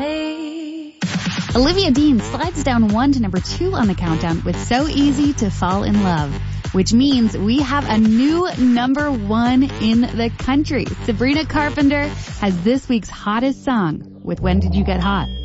me. Olivia Dean slides down 1 to number 2 on the countdown with So Easy to Fall in Love, which means we have a new number 1 in the country. Sabrina Carpenter has this week's hottest song with When Did You Get Hot?